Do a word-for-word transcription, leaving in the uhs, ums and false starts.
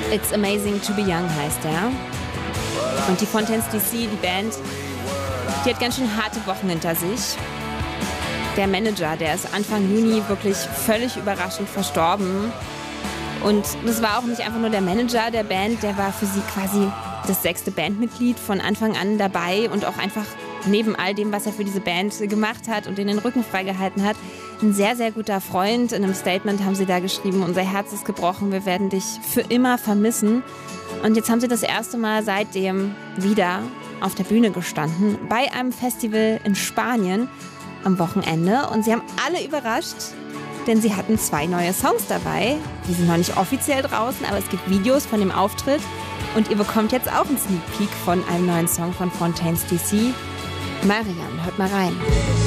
It's Amazing to be Young heißt er. Und die Fontaines D C, die Band, die hat ganz schön harte Wochen hinter sich. Der Manager, der ist Anfang Juni wirklich völlig überraschend verstorben. Und das war auch nicht einfach nur der Manager der Band, der war für sie quasi das sechste Bandmitglied von Anfang an dabei und auch einfach neben all dem, was er für diese Band gemacht hat und den Rücken freigehalten hat, ein sehr, sehr guter Freund. In einem Statement haben sie da geschrieben, unser Herz ist gebrochen, wir werden dich für immer vermissen. Und jetzt haben sie das erste Mal seitdem wieder auf der Bühne gestanden, bei einem Festival in Spanien am Wochenende. Und sie haben alle überrascht, denn sie hatten zwei neue Songs dabei. Die sind noch nicht offiziell draußen, aber es gibt Videos von dem Auftritt. Und ihr bekommt jetzt auch einen Sneak Peek von einem neuen Song von Fontaines D C. Mariam, hört mal rein.